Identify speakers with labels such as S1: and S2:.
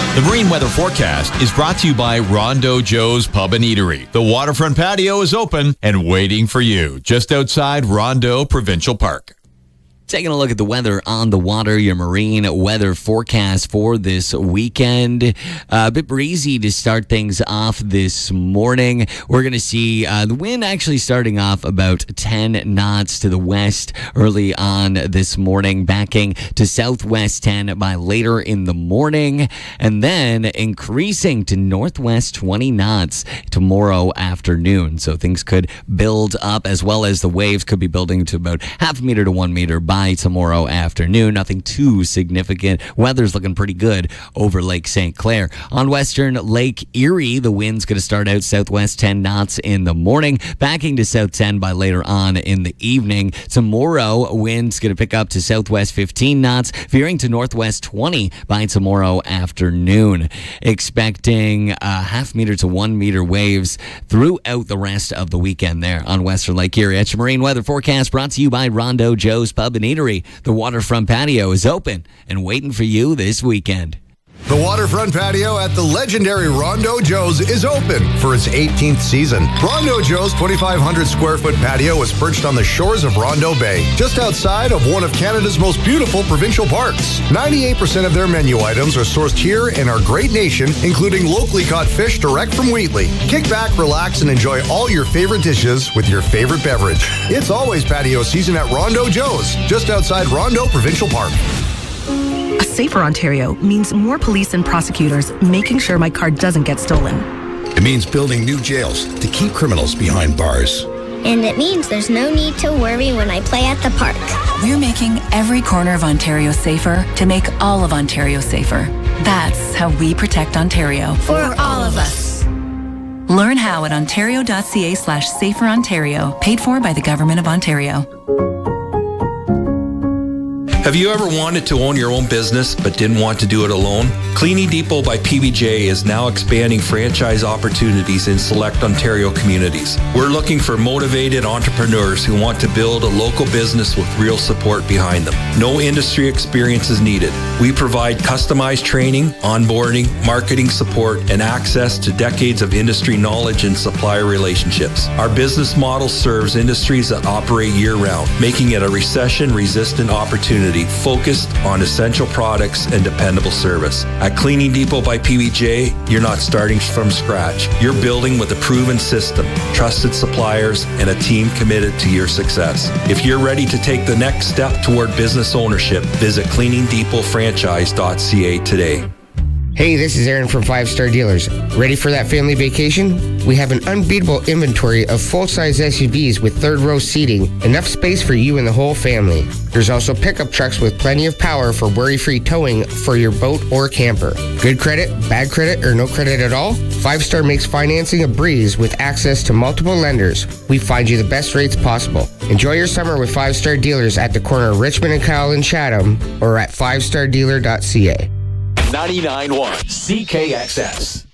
S1: The Marine Weather Forecast is brought to you by Rondo Joe's Pub and Eatery. The waterfront patio is open and waiting for you just outside Rondo Provincial Park.
S2: Taking a look at the weather on the water, your marine weather forecast for this weekend. A bit breezy to start things off this morning. We're going to see the wind actually starting off about 10 knots to the west early on this morning, backing to southwest 10 by later in the morning, and then increasing to northwest 20 knots tomorrow afternoon. So things could build up, as well as the waves could be building to about half a meter to 1 meter by tomorrow afternoon. Nothing too significant. Weather's looking pretty good over Lake St. Clair. On western Lake Erie, the wind's going to start out southwest 10 knots in the morning, backing to south 10 by later on in the evening. Tomorrow, wind's going to pick up to southwest 15 knots, veering to northwest 20 by tomorrow afternoon. Expecting half meter to 1 meter waves throughout the rest of the weekend there on western Lake Erie. That's your marine weather forecast brought to you by Rondo Joe's Pub and Eatery. The waterfront patio is open and waiting for you this weekend.
S3: The waterfront patio at the legendary Rondo Joe's is open for its 18th season. Rondo Joe's 2,500 square foot patio is perched on the shores of Rondo Bay, just outside of one of Canada's most beautiful provincial parks. 98% of their menu items are sourced here in our great nation, including locally caught fish direct from Wheatley. Kick back, relax, and enjoy all your favorite dishes with your favorite beverage. It's always patio season at Rondo Joe's, just outside Rondo Provincial Park.
S4: A safer Ontario means more police and prosecutors making sure my car doesn't get stolen.
S5: It means building new jails to keep criminals behind bars.
S6: And it means there's no need to worry when I play at the park.
S7: We're making every corner of Ontario safer to make all of Ontario safer. That's how we protect Ontario.
S6: For all of us.
S7: Learn how at ontario.ca/saferontario, paid for by the Government of Ontario.
S8: Have you ever wanted to own your own business but didn't want to do it alone? Cleaning Depot by PBJ is now expanding franchise opportunities in select Ontario communities. We're looking for motivated entrepreneurs who want to build a local business with real support behind them. No industry experience is needed. We provide customized training, onboarding, marketing support, and access to decades of industry knowledge and supplier relationships. Our business model serves industries that operate year-round, making it a recession-resistant opportunity focused on essential products and dependable service. At Cleaning Depot by PBJ, you're not starting from scratch. You're building with a proven system, trusted suppliers, and a team committed to your success. If you're ready to take the next step toward business ownership, visit cleaningdepotfranchise.ca today.
S9: Hey, this is Aaron from 5 Star Dealers. Ready for that family vacation? We have an unbeatable inventory of full-size SUVs with third-row seating, enough space for you and the whole family. There's also pickup trucks with plenty of power for worry-free towing for your boat or camper. Good credit, bad credit, or no credit at all? 5 Star makes financing a breeze with access to multiple lenders. We find you the best rates possible. Enjoy your summer with 5 Star Dealers at the corner of Richmond and Kyle in Chatham or at 5stardealer.ca.
S1: 99.1 CKXS.